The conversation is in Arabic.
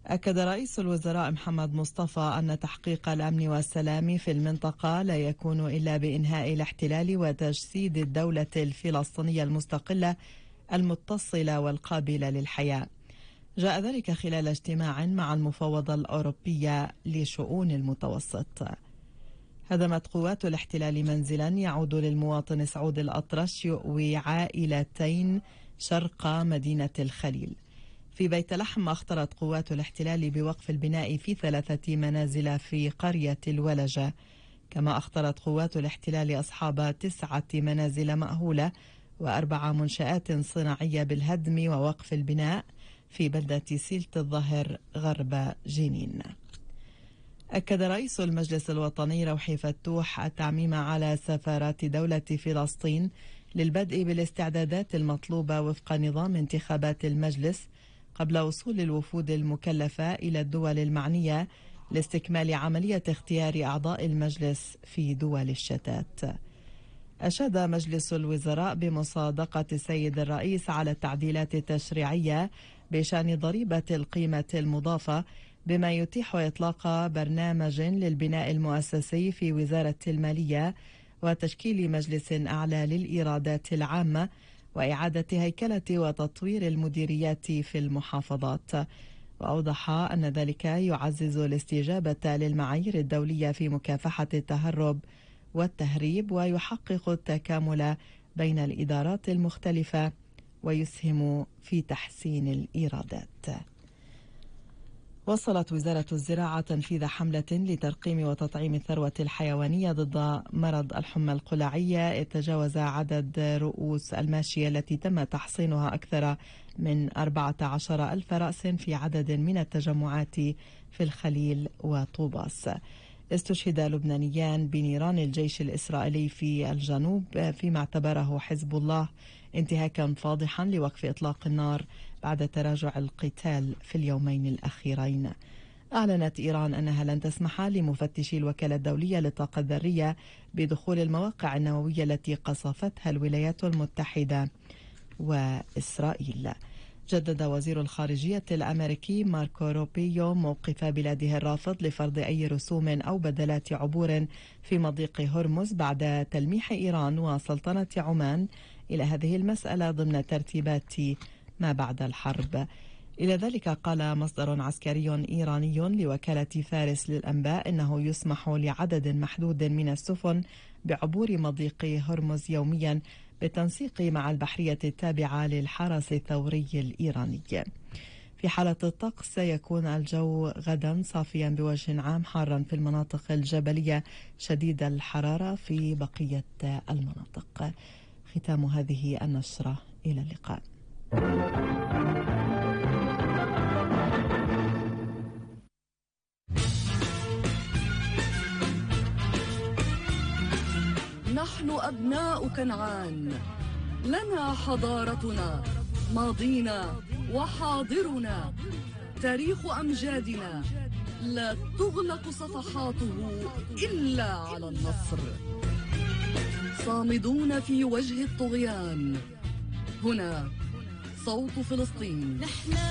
أكد رئيس الوزراء محمد مصطفى أن تحقيق الأمن والسلام في المنطقة لا يكون إلا بإنهاء الاحتلال وتجسيد الدولة الفلسطينية المستقلة المتصلة والقابلة للحياة. جاء ذلك خلال اجتماع مع المفوضة الأوروبية لشؤون المتوسط. هدمت قوات الاحتلال منزلا يعود للمواطن سعود الأطرش يؤوي عائلتين شرق مدينة الخليل. في بيت لحم أخطرت قوات الاحتلال بوقف البناء في 3 منازل في قرية الولجة، كما أخطرت قوات الاحتلال أصحاب 9 منازل مأهولة و4 منشآت صناعية بالهدم ووقف البناء في بلدة سيلت الظهر غرب جنين. أكد رئيس المجلس الوطني روحي فتوح التعميم على سفارات دولة فلسطين للبدء بالاستعدادات المطلوبة وفق نظام انتخابات المجلس قبل وصول الوفود المكلفة إلى الدول المعنية لاستكمال عملية اختيار أعضاء المجلس في دول الشتات. أشاد مجلس الوزراء بمصادقة السيد الرئيس على التعديلات التشريعية بشأن ضريبة القيمة المضافة بما يتيح إطلاق برنامج للبناء المؤسسي في وزارة المالية وتشكيل مجلس أعلى للإيرادات العامة وإعادة هيكلة وتطوير المديريات في المحافظات. وأوضح أن ذلك يعزز الاستجابة للمعايير الدولية في مكافحة التهرب والتهريب ويحقق التكامل بين الإدارات المختلفة ويسهم في تحسين الإيرادات. وصلت وزارة الزراعة تنفيذ حملة لترقيم وتطعيم الثروة الحيوانية ضد مرض الحمى القلاعية تجاوز عدد رؤوس الماشية التي تم تحصينها أكثر من 14,000 رأس في عدد من التجمعات في الخليل وطوباس. استشهد لبنانيان بنيران الجيش الإسرائيلي في الجنوب فيما اعتبره حزب الله انتهاكا فاضحا لوقف إطلاق النار بعد تراجع القتال في اليومين الأخيرين. أعلنت إيران أنها لن تسمح لمفتشي الوكالة الدولية للطاقة الذرية بدخول المواقع النووية التي قصفتها الولايات المتحدة وإسرائيل. جدد وزير الخارجية الأمريكي ماركو روبيو موقف بلاده الرافض لفرض أي رسوم أو بدلات عبور في مضيق هرمز بعد تلميح إيران وسلطنة عمان إلى هذه المسألة ضمن ترتيبات ما بعد الحرب. إلى ذلك قال مصدر عسكري إيراني لوكالة فارس للأنباء إنه يسمح لعدد محدود من السفن بعبور مضيق هرمز يوميا بالتنسيق مع البحرية التابعة للحرس الثوري الإيراني. في حالة الطقس سيكون الجو غدا صافيا بوجه عام، حارا في المناطق الجبلية، شديد الحرارة في بقية المناطق. ختام هذه النشرة، إلى اللقاء. نحن أبناء كنعان، لنا حضارتنا، ماضينا وحاضرنا، تاريخ أمجادنا لا تغلق صفحاته إلا على النصر. صامدون في وجه الطغيان، هنا صوت فلسطين.